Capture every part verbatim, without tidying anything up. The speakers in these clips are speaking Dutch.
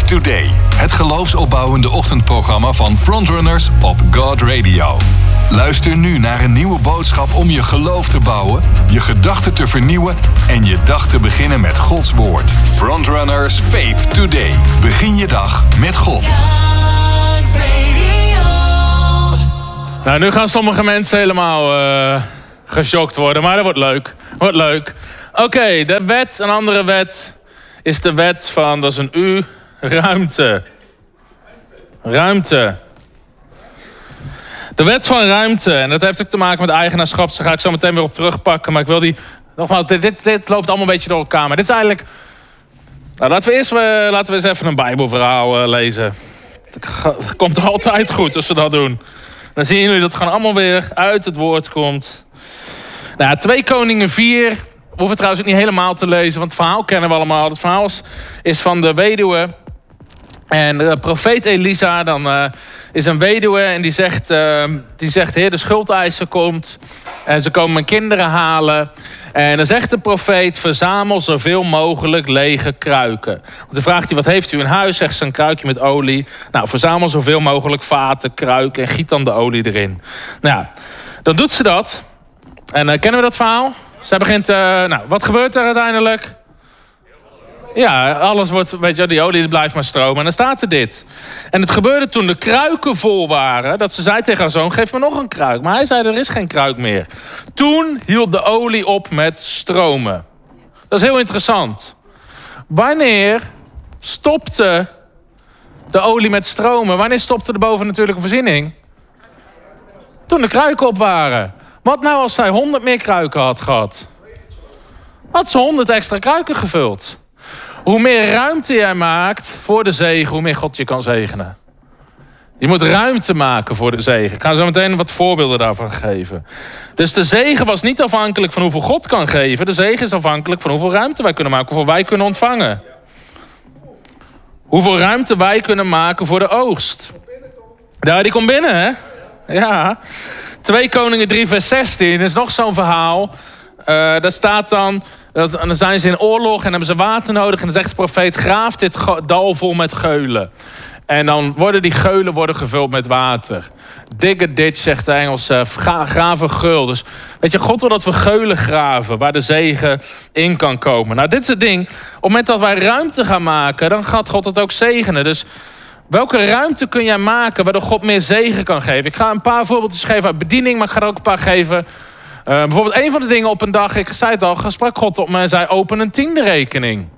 Today. Het geloofsopbouwende ochtendprogramma van Frontrunners op God Radio. Luister nu naar een nieuwe boodschap om je geloof te bouwen, je gedachten te vernieuwen en je dag te beginnen met Gods woord. Frontrunners Faith Today. Begin je dag met God. Nou, nu gaan sommige mensen helemaal uh, geschokt worden, maar dat wordt leuk. Wordt leuk. Oké, okay, de wet, een andere wet, is de wet van, dat is een U, ruimte. Ruimte. De wet van ruimte, en dat heeft ook te maken met eigenaarschap. Daar ga ik zo meteen weer op terugpakken, maar ik wil die... Nogmaals, dit, dit, dit loopt allemaal een beetje door elkaar, maar dit is eigenlijk... Nou, laten we eerst uh, laten we eens even een Bijbelverhaal uh, lezen. Het komt altijd goed als we dat doen. Dan zien jullie dat het gewoon allemaal weer uit het woord komt. Nou, twee Koningen vier. We hoeven trouwens ook niet helemaal te lezen, want het verhaal kennen we allemaal. Het verhaal is van de weduwe. En de profeet Elisa, dan uh, is een weduwe en die zegt... Uh, die zegt, heer, de schuldeiser komt. En ze komen mijn kinderen halen. En dan zegt de profeet, verzamel zoveel mogelijk lege kruiken. Dan vraagt hij, wat heeft u in huis? Zegt ze, een kruikje met olie. Nou, verzamel zoveel mogelijk vaten, kruiken en giet dan de olie erin. Nou, dan doet ze dat. En uh, kennen we dat verhaal? Zij begint, uh, nou, wat gebeurt er uiteindelijk? Ja, alles wordt, weet je, die olie blijft maar stromen. En dan staat er dit. En het gebeurde toen de kruiken vol waren, dat ze zei tegen haar zoon, geef me nog een kruik. Maar hij zei, er is geen kruik meer. Toen hield de olie op met stromen. Dat is heel interessant. Wanneer stopte de olie met stromen? Wanneer stopte de bovennatuurlijke voorziening? Toen de kruiken op waren. Wat nou als zij honderd meer kruiken had gehad? Had ze honderd extra kruiken gevuld. Hoe meer ruimte jij maakt voor de zegen, hoe meer God je kan zegenen. Je moet ruimte maken voor de zegen. Ik ga zo meteen wat voorbeelden daarvan geven. Dus de zegen was niet afhankelijk van hoeveel God kan geven. De zegen is afhankelijk van hoeveel ruimte wij kunnen maken, hoeveel wij kunnen ontvangen. Hoeveel ruimte wij kunnen maken voor de oogst. Ja, die komt binnen, hè? Ja. twee Koningen drie vers zestien is nog zo'n verhaal. Uh, daar staat dan... Dan zijn ze in oorlog en hebben ze water nodig. En dan zegt de profeet, graaf dit dal vol met geulen. En dan worden die geulen worden gevuld met water. Dig a ditch, zegt de Engelse, graven geul. Dus weet je, God wil dat we geulen graven, waar de zegen in kan komen. Nou, dit is het ding. Op het moment dat wij ruimte gaan maken, dan gaat God het ook zegenen. Dus welke ruimte kun jij maken waardoor God meer zegen kan geven? Ik ga een paar voorbeeldjes geven uit bediening, maar ik ga er ook een paar geven... Uh, bijvoorbeeld een van de dingen op een dag, ik zei het al, sprak God op me en zei, open een tiende rekening.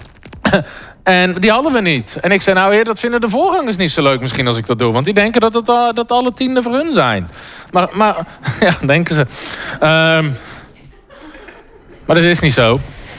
En die hadden we niet. En ik zei, nou heer, dat vinden de voorgangers niet zo leuk misschien als ik dat doe. Want die denken dat, het, uh, dat alle tienden voor hun zijn. Maar, maar ja, denken ze. Um, maar dat is niet zo.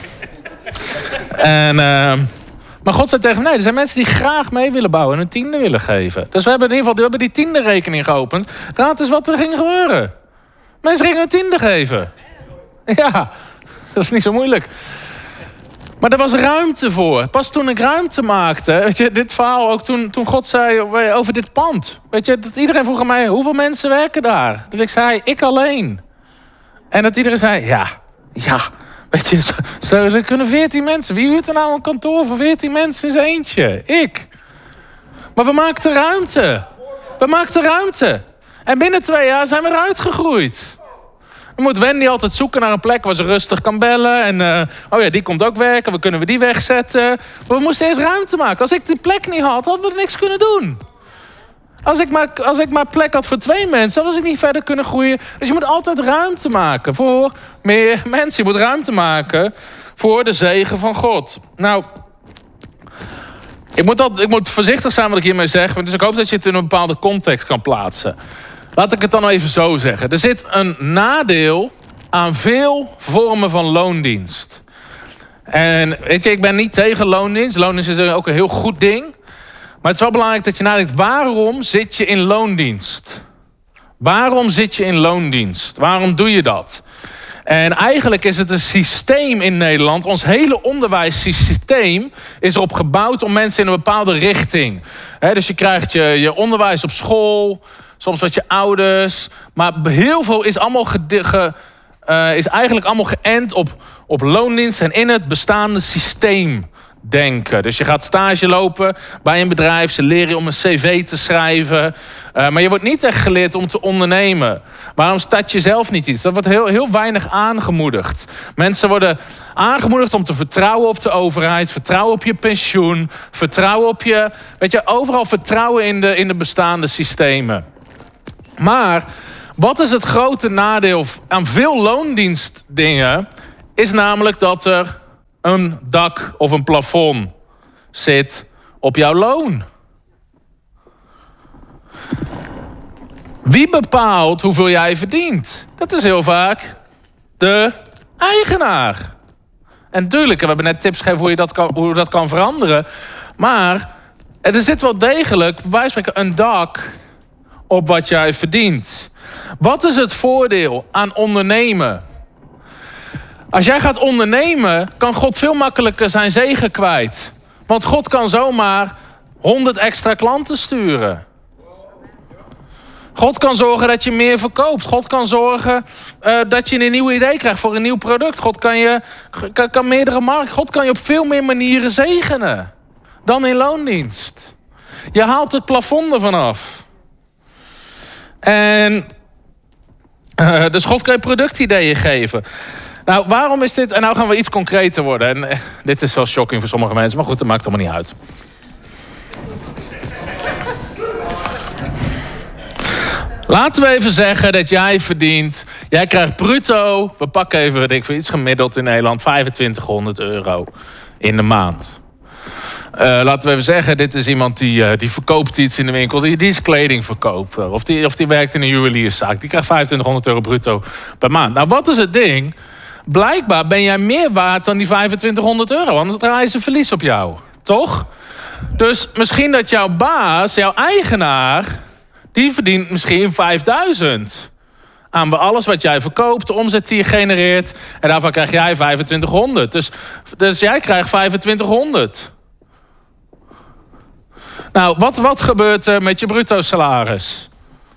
En, uh, maar God zei tegen me, nee, er zijn mensen die graag mee willen bouwen en een tiende willen geven. Dus we hebben in ieder geval we hebben die tiende rekening geopend. Raad eens wat er ging gebeuren. Mensen gingen een tiende geven. Ja, dat is niet zo moeilijk. Maar er was ruimte voor. Pas toen ik ruimte maakte, weet je, dit verhaal ook toen, toen God zei over dit pand. Weet je, dat iedereen vroeg aan mij, hoeveel mensen werken daar? Dat ik zei, ik alleen. En dat iedereen zei, ja, ja, weet je, zo, zo, er kunnen veertien mensen. Wie huurt er nou een kantoor voor veertien mensen in zijn eentje? Ik. Maar we maakten ruimte. We maakten ruimte. En binnen twee jaar zijn we eruit gegroeid. Dan moet Wendy altijd zoeken naar een plek waar ze rustig kan bellen. En uh, oh ja, die komt ook werken. We kunnen we die wegzetten. Maar we moesten eerst ruimte maken. Als ik die plek niet had, hadden we niks kunnen doen. Als ik maar, als ik maar plek had voor twee mensen, dan was ik niet verder kunnen groeien. Dus je moet altijd ruimte maken voor meer mensen. Je moet ruimte maken voor de zegen van God. Nou, ik moet, altijd, ik moet voorzichtig zijn wat ik hiermee zeg. Dus ik hoop dat je het in een bepaalde context kan plaatsen. Laat ik het dan even zo zeggen. Er zit een nadeel aan veel vormen van loondienst. En weet je, ik ben niet tegen loondienst. Loondienst is ook een heel goed ding. Maar het is wel belangrijk dat je nadenkt, waarom zit je in loondienst? Waarom zit je in loondienst? Waarom doe je dat? En eigenlijk is het een systeem in Nederland. Ons hele onderwijssysteem is erop gebouwd om mensen in een bepaalde richting. He, dus je krijgt je, je onderwijs op school, soms wat je ouders. Maar heel veel is, allemaal ge, ge, uh, is eigenlijk allemaal geënt op, op loondienst en in het bestaande systeem denken. Dus je gaat stage lopen bij een bedrijf. Ze leren je om een cv te schrijven. Uh, maar je wordt niet echt geleerd om te ondernemen. Waarom start je zelf niet iets? Dat wordt heel, heel weinig aangemoedigd. Mensen worden aangemoedigd om te vertrouwen op de overheid. Vertrouwen op je pensioen. Vertrouwen op je... Weet je, overal vertrouwen in de, in de bestaande systemen. Maar wat is het grote nadeel aan veel loondienstdingen? Is namelijk dat er een dak of een plafond zit op jouw loon. Wie bepaalt hoeveel jij verdient? Dat is heel vaak de eigenaar. En natuurlijk, we hebben net tips gegeven hoe je dat kan, hoe dat kan veranderen. Maar er zit wel degelijk, bij wijze van spreken, een dak op wat jij verdient. Wat is het voordeel aan ondernemen? Als jij gaat ondernemen, kan God veel makkelijker zijn zegen kwijt. Want God kan zomaar honderd extra klanten sturen. God kan zorgen dat je meer verkoopt. God kan zorgen uh, dat je een nieuw idee krijgt voor een nieuw product. God kan je kan, kan meerdere markten. God kan je op veel meer manieren zegenen dan in loondienst. Je haalt het plafond ervan af. En uh, dus God kan je productideeën geven. Nou, waarom is dit... En nou gaan we iets concreter worden. En eh, dit is wel shocking voor sommige mensen. Maar goed, dat maakt allemaal niet uit. Laten we even zeggen dat jij verdient... Jij krijgt bruto... We pakken even, ik vind iets gemiddeld in Nederland... vijfentwintighonderd euro in de maand. Uh, laten we even zeggen, dit is iemand die, uh, die verkoopt iets in de winkel. Die, die is kledingverkoper. Of die, of die werkt in een juwelierszaak. Die krijgt vijfentwintighonderd euro bruto per maand. Nou, wat is het ding? Blijkbaar ben jij meer waard dan die vijfentwintighonderd euro. Anders draaien ze verlies op jou. Toch? Dus misschien dat jouw baas, jouw eigenaar... die verdient misschien vijfduizend. Aan alles wat jij verkoopt, de omzet die je genereert. En daarvan krijg jij vijfentwintighonderd. Dus, dus jij krijgt vijfentwintighonderd. Nou, wat, wat gebeurt er met je bruto salaris?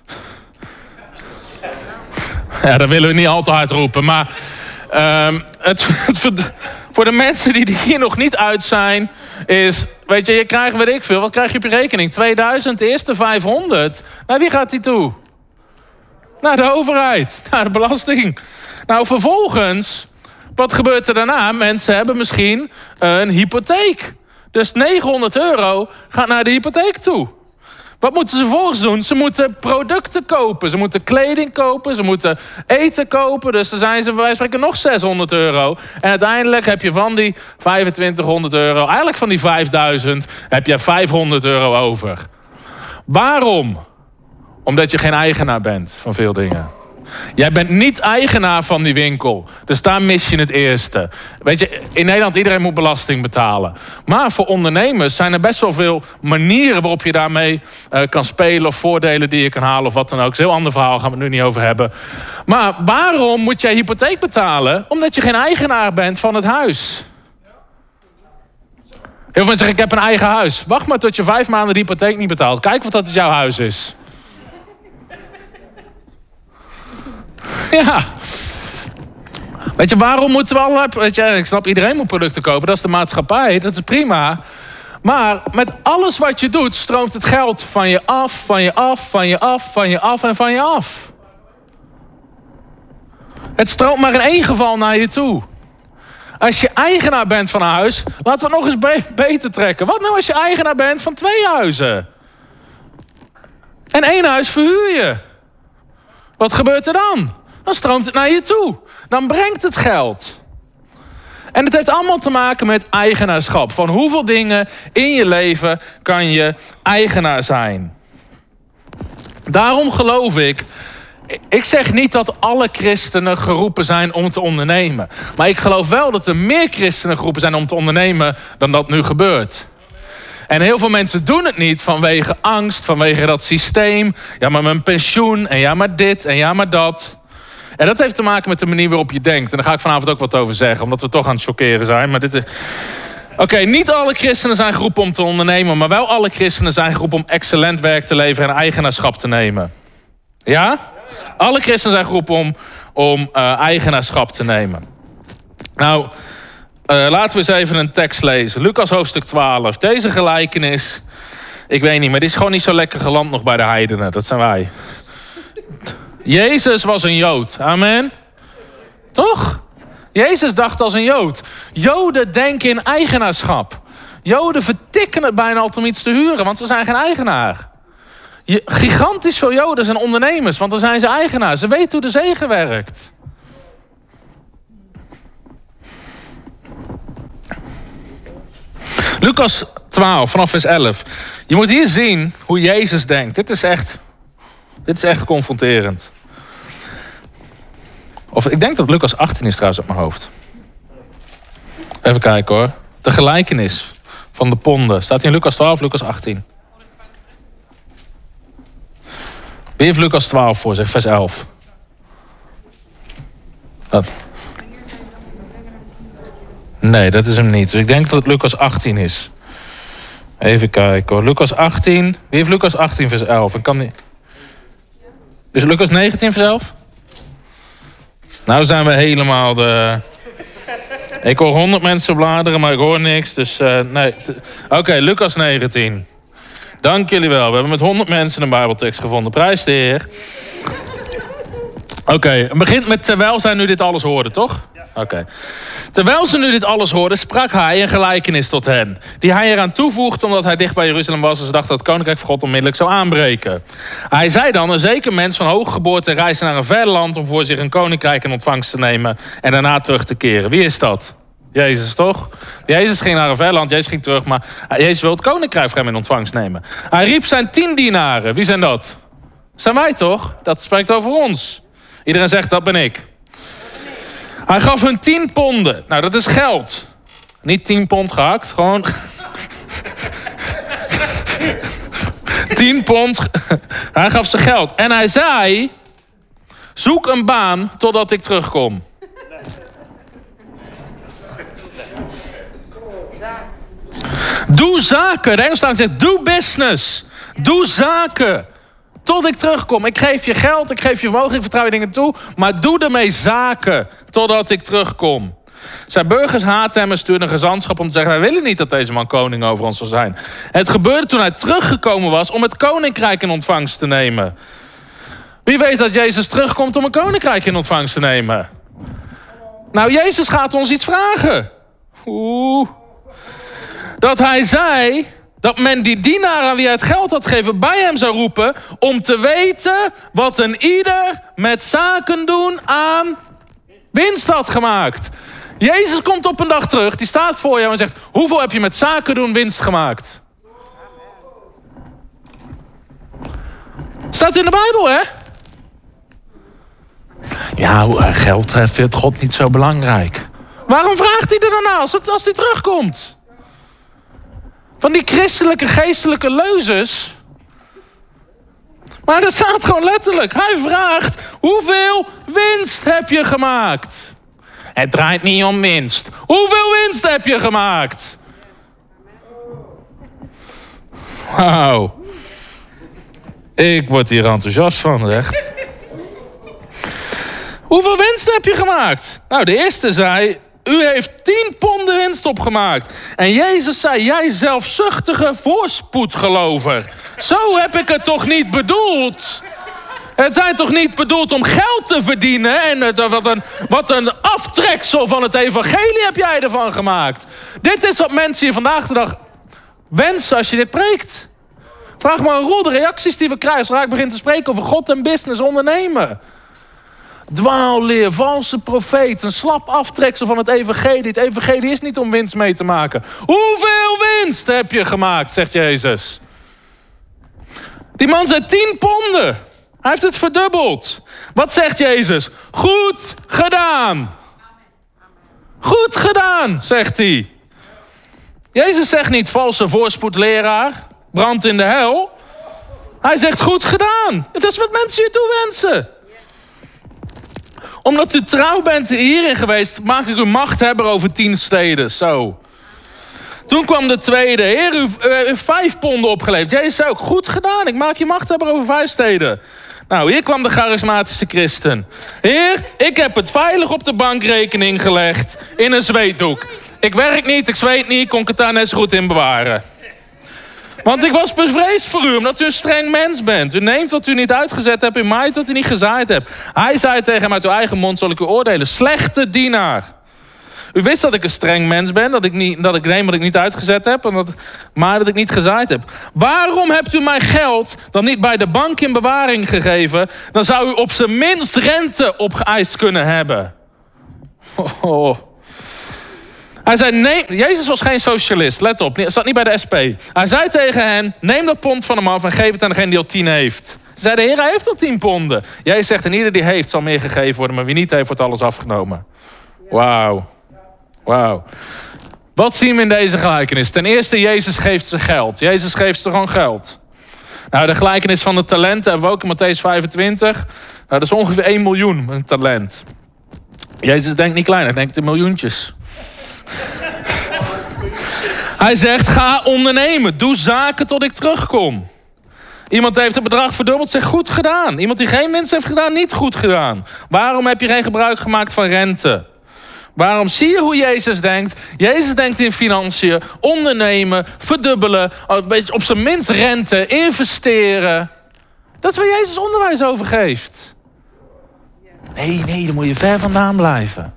Ja, dat willen we niet al te hard roepen. Maar um, het, het, voor de mensen die hier nog niet uit zijn... is, weet je, je krijgt, weet ik veel... Wat krijg je op je rekening? tweeduizend, de eerste vijfhonderd. Naar wie gaat die toe? Naar de overheid. Naar de belasting. Nou, vervolgens... Wat gebeurt er daarna? Mensen hebben misschien een hypotheek. Dus negenhonderd euro gaat naar de hypotheek toe. Wat moeten ze vervolgens doen? Ze moeten producten kopen. Ze moeten kleding kopen. Ze moeten eten kopen. Dus dan zijn ze bij wijze van spreken nog zeshonderd euro. En uiteindelijk heb je van die vijfentwintighonderd euro... eigenlijk van die vijfduizend... heb je vijfhonderd euro over. Waarom? Omdat je geen eigenaar bent van veel dingen. Jij bent niet eigenaar van die winkel. Dus daar mis je het eerste. Weet je, in Nederland iedereen moet belasting betalen. Maar voor ondernemers zijn er best wel veel manieren... waarop je daarmee uh, kan spelen of voordelen die je kan halen of wat dan ook. Dat is een heel ander verhaal, gaan we het nu niet over hebben. Maar waarom moet jij hypotheek betalen? Omdat je geen eigenaar bent van het huis. Heel veel mensen zeggen, ik heb een eigen huis. Wacht maar tot je vijf maanden de hypotheek niet betaalt. Kijk of dat jouw huis is. Ja. Weet je, waarom moeten we allerlei... Weet je, ik snap, iedereen moet producten kopen. Dat is de maatschappij, dat is prima. Maar met alles wat je doet... stroomt het geld van je af, van je af, van je af, van je af en van je af. Het stroomt maar in één geval naar je toe. Als je eigenaar bent van een huis... laten we het nog eens be- beter trekken. Wat nou als je eigenaar bent van twee huizen? En één huis verhuur je. Wat gebeurt er dan? Dan stroomt het naar je toe. Dan brengt het geld. En het heeft allemaal te maken met eigenaarschap. Van hoeveel dingen in je leven kan je eigenaar zijn. Daarom geloof ik... Ik zeg niet dat alle christenen geroepen zijn om te ondernemen. Maar ik geloof wel dat er meer christenen geroepen zijn om te ondernemen... dan dat nu gebeurt. En heel veel mensen doen het niet vanwege angst, vanwege dat systeem. Ja, maar mijn pensioen, en ja, maar dit, en ja, maar dat. En dat heeft te maken met de manier waarop je denkt. En daar ga ik vanavond ook wat over zeggen, omdat we toch aan het chockeren zijn. Maar dit is... Oké, okay, niet alle christenen zijn geroepen om te ondernemen... maar wel alle christenen zijn geroepen om excellent werk te leveren... en eigenaarschap te nemen. Ja? Alle christenen zijn geroepen om, om uh, eigenaarschap te nemen. Nou... Uh, laten we eens even een tekst lezen. Lucas hoofdstuk twaalf. Deze gelijkenis, ik weet niet, maar die is gewoon niet zo lekker geland nog bij de heidenen. Dat zijn wij. Jezus was een Jood. Amen. Toch? Jezus dacht als een Jood. Joden denken in eigenaarschap. Joden vertikken het bijna al om iets te huren, want ze zijn geen eigenaar. Je, gigantisch veel Joden zijn ondernemers, want dan zijn ze eigenaar. Ze weten hoe de zegen werkt. Lucas twaalf, vanaf vers elf. Je moet hier zien hoe Jezus denkt. Dit is echt, dit is echt confronterend. Of ik denk dat Lucas achttien is trouwens op mijn hoofd. Even kijken hoor. De gelijkenis van de ponden. Staat hier in Lucas twaalf, Lucas achttien. Wie heeft Lucas twaalf voor zich, vers elf? Dat. Nee, dat is hem niet. Dus ik denk dat het Lucas achttien is. Even kijken hoor. Lucas achttien. Wie heeft Lucas achttien vers elf? Ik kan niet... Is het Lucas negentien vers elf? Nou zijn we helemaal de... Ik hoor honderd mensen bladeren, maar ik hoor niks. Dus uh, nee. Oké, okay, Lucas negentien. Dank jullie wel. We hebben met honderd mensen een Bijbeltekst gevonden. Prijs de Heer. Oké, okay, het begint met terwijl zij nu dit alles hoorden, toch? Oké. Okay. Terwijl ze nu dit alles hoorden, sprak hij een gelijkenis tot hen. Die hij eraan toevoegde omdat hij dicht bij Jeruzalem was en ze dachten dat het koninkrijk van God onmiddellijk zou aanbreken. Hij zei dan, een zeker mens van hoge geboorte reisde naar een ver land om voor zich een koninkrijk in ontvangst te nemen en daarna terug te keren. Wie is dat? Jezus, toch? Jezus ging naar een ver land, Jezus ging terug, maar Jezus wil het koninkrijk voor hem in ontvangst nemen. Hij riep zijn tien dienaren. Wie zijn dat? Zijn wij toch? Dat spreekt over ons. Iedereen zegt, dat ben ik. Hij gaf hun tien ponden. Nou, dat is geld. Niet tien pond gehakt, gewoon... tien pond. Hij gaf ze geld. En hij zei... Zoek een baan totdat ik terugkom. Doe zaken. De Engelstaan zegt, do business. Doe zaken. Tot ik terugkom. Ik geef je geld, ik geef je vermogen, ik vertrouw je dingen toe. Maar doe ermee zaken totdat ik terugkom. Zijn burgers haatten hem en stuurden een gezantschap om te zeggen... wij willen niet dat deze man koning over ons zal zijn. Het gebeurde toen hij teruggekomen was om het koninkrijk in ontvangst te nemen. Wie weet dat Jezus terugkomt om een koninkrijk in ontvangst te nemen? Nou, Jezus gaat ons iets vragen. Oeh. Dat hij zei... dat men die dienaar aan wie hij het geld had gegeven bij hem zou roepen... om te weten wat een ieder met zaken doen aan winst had gemaakt. Jezus komt op een dag terug, die staat voor jou en zegt... hoeveel heb je met zaken doen winst gemaakt? Staat in de Bijbel, hè? Ja, geld vindt God niet zo belangrijk. Waarom vraagt hij er dan naar als, als hij terugkomt? Van die christelijke, geestelijke leuzes. Maar dat staat gewoon letterlijk. Hij vraagt, hoeveel winst heb je gemaakt? Het draait niet om winst. Hoeveel winst heb je gemaakt? Wauw. Ik word hier enthousiast van, echt. Hoeveel winst heb je gemaakt? Nou, de eerste zei... U heeft tien ponden winst opgemaakt. En Jezus zei, jij zelfzuchtige voorspoedgelover. Zo heb ik het toch niet bedoeld? Het zijn toch niet bedoeld om geld te verdienen? En uh, wat, een, wat een aftreksel van het evangelie heb jij ervan gemaakt. Dit is wat mensen hier vandaag de dag wensen als je dit preekt. Vraag maar een rol de reacties die we krijgen... zodra ik begin te spreken over God en business, ondernemen. Dwaalleer, valse profeet, een slap aftreksel van het evangelie. Het evangelie is niet om winst mee te maken. Hoeveel winst heb je gemaakt, zegt Jezus. Die man zei tien ponden. Hij heeft het verdubbeld. Wat zegt Jezus? Goed gedaan. Goed gedaan, zegt hij. Jezus zegt niet valse voorspoedleraar, brand in de hel. Hij zegt goed gedaan. Het is wat mensen je toewensen. Omdat u trouw bent hierin geweest, maak ik u machthebber over tien steden. Zo. Toen kwam de tweede. Heer, u heeft vijf ponden opgeleverd. Jezus zei ook, goed gedaan. Ik maak je machthebber over vijf steden. Nou, hier kwam de charismatische christen. Heer, ik heb het veilig op de bankrekening gelegd in een zweetdoek. Ik werk niet, ik zweet niet, kon ik het daar net zo goed in bewaren. Want ik was bevreesd voor u, omdat u een streng mens bent. U neemt wat u niet uitgezet hebt, u maait wat u niet gezaaid hebt. Hij zei tegen hem, uit uw eigen mond zal ik u oordelen. Slechte dienaar. U wist dat ik een streng mens ben, dat ik, niet, dat ik neem wat ik niet uitgezet heb, en dat, maar dat ik niet gezaaid heb. Waarom hebt u mijn geld dan niet bij de bank in bewaring gegeven? Dan zou u op zijn minst rente opgeëist kunnen hebben. Oh, oh. Hij zei, nee, Jezus was geen socialist, let op, hij zat niet bij de S P. Hij zei tegen hen, neem dat pond van hem af en geef het aan degene die al tien heeft. Ze zeiden, Heer, hij heeft al tien ponden. Jij zegt, en ieder die heeft zal meer gegeven worden, maar wie niet heeft, wordt alles afgenomen. Wauw. Wauw. Wat zien we in deze gelijkenis? Ten eerste, Jezus geeft ze geld. Jezus geeft ze gewoon geld. Nou, de gelijkenis van de talenten hebben we ook in Mattheüs vijfentwintig. Nou, dat is ongeveer één miljoen, een talent. Jezus denkt niet klein, hij denkt in miljoentjes. Hij zegt, ga ondernemen. Doe zaken tot ik terugkom. Iemand heeft het bedrag verdubbeld, zegt goed gedaan. Iemand die geen winst heeft gedaan, niet goed gedaan. Waarom heb je geen gebruik gemaakt van rente? Waarom zie je hoe Jezus denkt? Jezus denkt in financiën, ondernemen, verdubbelen, een beetje op zijn minst rente, investeren. Dat is waar Jezus onderwijs over geeft. Nee, nee, daar moet je ver vandaan blijven.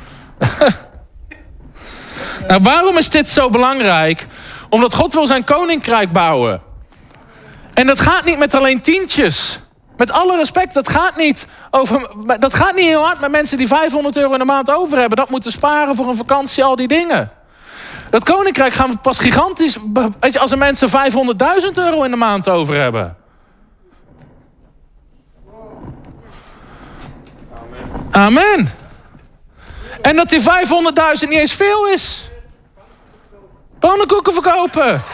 Nou, waarom is dit zo belangrijk? Omdat God wil zijn koninkrijk bouwen. En dat gaat niet met alleen tientjes. Met alle respect, dat gaat niet over, dat gaat niet heel hard met mensen die vijfhonderd euro in de maand over hebben. Dat moeten sparen voor een vakantie, al die dingen. Dat koninkrijk gaan we pas gigantisch, weet je, als er mensen vijfhonderdduizend euro in de maand over hebben. Amen. En dat die vijfhonderdduizend niet eens veel is. Pannenkoeken verkopen.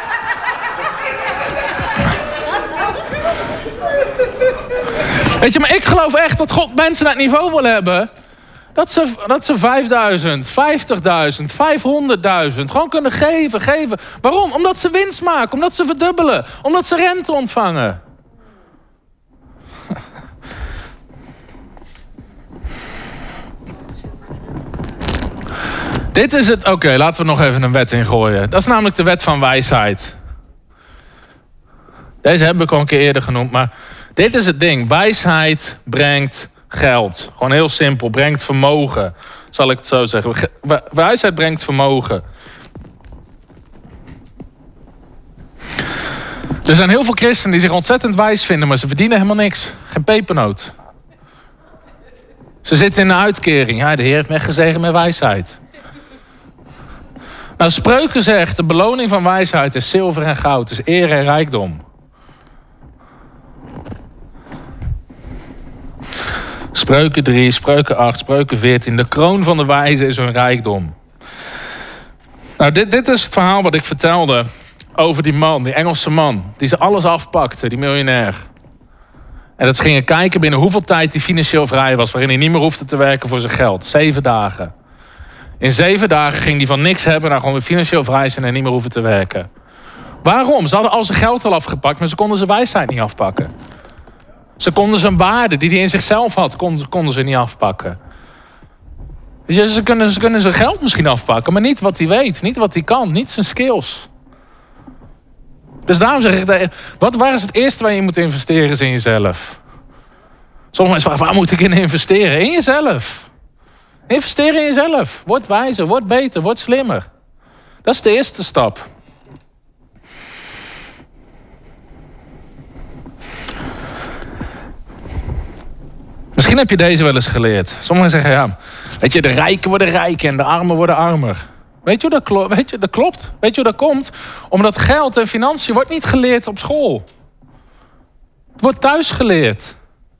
Weet je, maar ik geloof echt dat God mensen naar het niveau wil hebben. Dat ze, dat ze vijfduizend, vijftigduizend, vijfhonderdduizend gewoon kunnen geven, geven. Waarom? Omdat ze winst maken, omdat ze verdubbelen, omdat ze rente ontvangen. Dit is het. Oké, okay, laten we nog even een wet ingooien. Dat is namelijk de wet van wijsheid. Deze heb ik al een keer eerder genoemd, maar dit is het ding. Wijsheid brengt geld. Gewoon heel simpel. Brengt vermogen. Zal ik het zo zeggen. Wijsheid brengt vermogen. Er zijn heel veel christenen die zich ontzettend wijs vinden, maar ze verdienen helemaal niks. Geen pepernoot. Ze zitten in een uitkering. Ja, de Heer heeft mij gezegend met wijsheid. Nou, Spreuken zegt, de beloning van wijsheid is zilver en goud. Is eer en rijkdom. Spreuken drie, Spreuken acht, Spreuken veertien. De kroon van de wijze is hun rijkdom. Nou, dit, dit is het verhaal wat ik vertelde over die man, die Engelse man. Die ze alles afpakte, die miljonair. En dat ze gingen kijken binnen hoeveel tijd hij financieel vrij was. Waarin hij niet meer hoefde te werken voor zijn geld. Zeven dagen. In zeven dagen ging hij van niks hebben naar gewoon weer financieel vrij zijn en niet meer hoeven te werken. Waarom? Ze hadden al zijn geld al afgepakt, maar ze konden zijn wijsheid niet afpakken. Ze konden zijn waarde die hij in zichzelf had, konden, konden ze niet afpakken. Dus ze kunnen, ze kunnen zijn geld misschien afpakken, maar niet wat hij weet, niet wat hij kan, niet zijn skills. Dus daarom zeg ik, wat, waar is het eerste waar je moet investeren is in jezelf. Sommige mensen vragen, waar moet ik in investeren? In jezelf. Investeer in jezelf. Word wijzer, word beter, word slimmer. Dat is de eerste stap. Misschien heb je deze wel eens geleerd. Sommigen zeggen, ja, weet je, de rijken worden rijker en de armen worden armer. Weet je hoe dat klopt? Weet je, dat klopt. Weet je hoe dat komt? Omdat geld en financiën wordt niet geleerd op school. Het wordt thuis geleerd.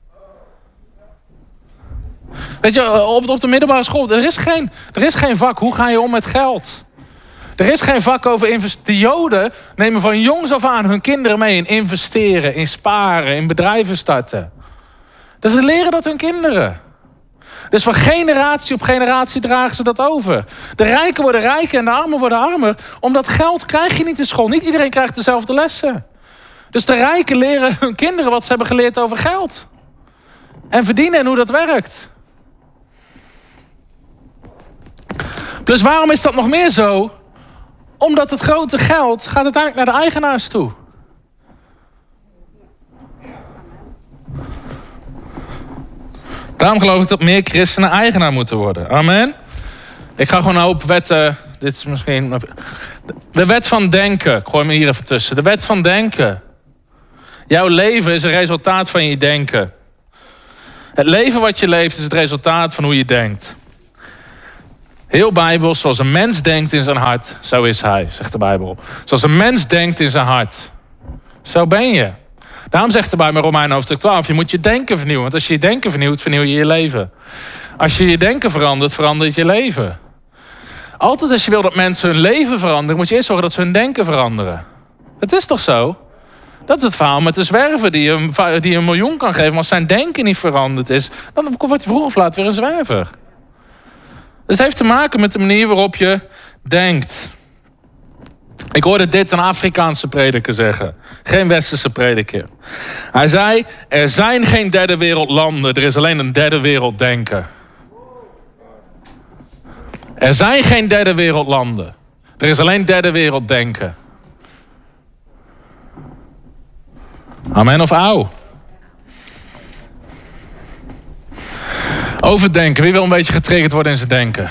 Weet je, op, op de middelbare school, er is, geen, er is geen vak. Hoe ga je om met geld? Er is geen vak over investeren. De Joden nemen van jongs af aan hun kinderen mee in investeren, in sparen, in bedrijven starten. Dus ze leren dat hun kinderen. Dus van generatie op generatie dragen ze dat over. De rijken worden rijker en de armen worden armer. Omdat geld krijg je niet in school. Niet iedereen krijgt dezelfde lessen. Dus de rijken leren hun kinderen wat ze hebben geleerd over geld. En verdienen en hoe dat werkt. Plus waarom is dat nog meer zo? Omdat het grote geld gaat uiteindelijk naar de eigenaars toe. Daarom geloof ik dat meer christenen eigenaar moeten worden. Amen. Ik ga gewoon een hoop wetten. Dit is misschien. De wet van denken. Ik gooi me hier even tussen. De wet van denken. Jouw leven is een resultaat van je denken. Het leven wat je leeft is het resultaat van hoe je denkt. Heel Bijbels, zoals een mens denkt in zijn hart, zo is hij, zegt de Bijbel. Zoals een mens denkt in zijn hart, zo ben je. Daarom zegt de Bijbel in Romeinen hoofdstuk twaalf, je moet je denken vernieuwen. Want als je je denken vernieuwt, vernieuw je je leven. Als je je denken verandert, verandert je leven. Altijd als je wil dat mensen hun leven veranderen, moet je eerst zorgen dat ze hun denken veranderen. Het is toch zo? Dat is het verhaal met de zwerver die een, die een miljoen kan geven. Maar als zijn denken niet veranderd is, dan wordt hij vroeg of laat weer een zwerver. Dus het heeft te maken met de manier waarop je denkt. Ik hoorde dit een Afrikaanse prediker zeggen. Geen westerse prediker. Hij zei, er zijn geen derde wereld landen. Er is alleen een derde wereld denken. Er zijn geen derde wereld landen. Er is alleen derde wereld denken. Amen of auw? Overdenken. Wie wil een beetje getriggerd worden in zijn denken?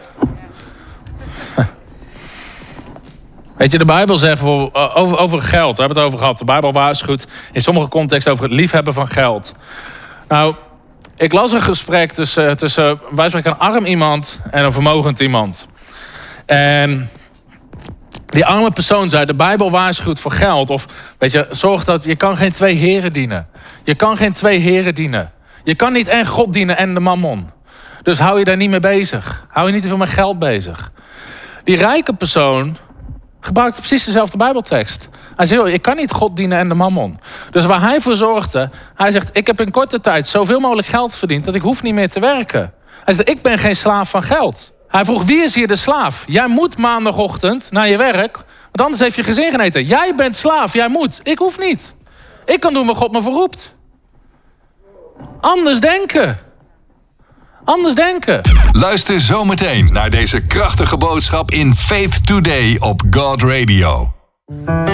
Weet je, de Bijbel zegt over, over geld. We hebben het over gehad. De Bijbel waarschuwt in sommige contexten over het liefhebben van geld. Nou, ik las een gesprek tussen, tussen wij spreken een arm iemand en een vermogend iemand. En die arme persoon zei, de Bijbel waarschuwt voor geld. Of weet je, zorg dat je kan geen twee heren dienen. Je kan geen twee heren dienen. Je kan niet en God dienen en de mammon. Dus hou je daar niet mee bezig. Hou je niet te veel met geld bezig. Die rijke persoon gebruikt precies dezelfde Bijbeltekst. Hij zegt, ik kan niet God dienen en de mammon. Dus waar hij voor zorgde, hij zegt, ik heb in korte tijd zoveel mogelijk geld verdiend dat ik hoef niet meer te werken. Hij zegt, ik ben geen slaaf van geld. Hij vroeg, wie is hier de slaaf? Jij moet maandagochtend naar je werk, want anders heeft je gezin geneten. Jij bent slaaf, jij moet. Ik hoef niet. Ik kan doen wat God me verroept. Anders denken. Anders denken. Luister zometeen naar deze krachtige boodschap in Faith Today op God Radio.